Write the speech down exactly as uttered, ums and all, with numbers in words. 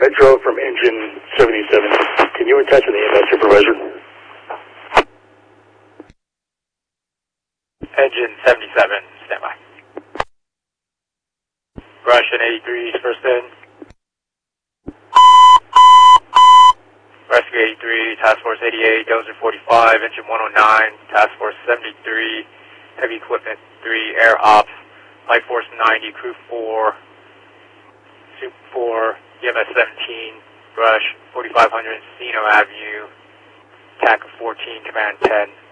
Metro from engine seventy-seven. Can you attach an E M S supervisor? Engine seventy-seven, stand by. Russian eighty-three is first in. Rescue eighty-three, Task Force eighty-eight, Dozer forty-five, Engine one oh nine, Task Force seventy-three, Heavy Equipment three, Air Ops, Light Force ninety, Crew four, Soup four, E M S seventeen, Rush forty-five hundred, Encino Avenue, T A C fourteen, Command ten.